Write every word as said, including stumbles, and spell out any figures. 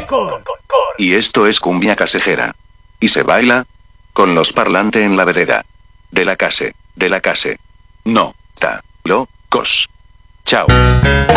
Y esto es cumbia casejera. Y se baila con los parlantes en la vereda. De la case, de la case. No, está, locos. Chao.